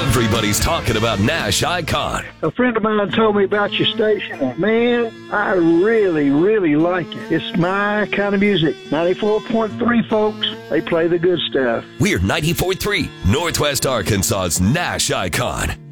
Everybody's talking about Nash Icon. A friend of mine told me about your station, and man, I really, really like it. It's my kind of music. 94.3, folks. They play the good stuff. We're 94.3, Northwest Arkansas's Nash Icon.